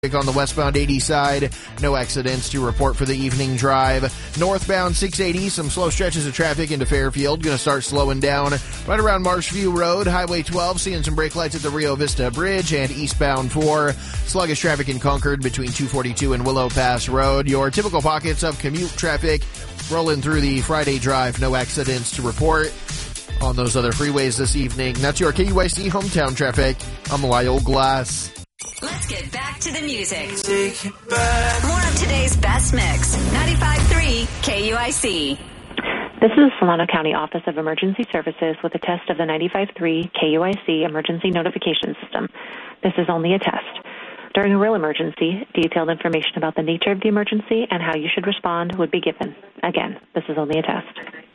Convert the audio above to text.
On the westbound 80 side, no accidents to report for the evening drive. Northbound 680, some slow stretches of traffic into Fairfield. Going to start slowing down right around Marshview Road. Highway 12, seeing some brake lights at the Rio Vista Bridge. And eastbound 4, sluggish traffic in Concord between 242 and Willow Pass Road. Your typical pockets of commute traffic rolling through the Friday drive. No accidents to report on those other freeways this evening. That's your KUIC hometown traffic. I'm Lyle Glass. Let's get back to the music. More of today's best mix. 95.3 KUIC. This is the Solano County Office of Emergency Services with a test of the 95.3 KUIC emergency notification system. This is only a test. During a real emergency, detailed information about the nature of the emergency and how you should respond would be given. Again, this is only a test.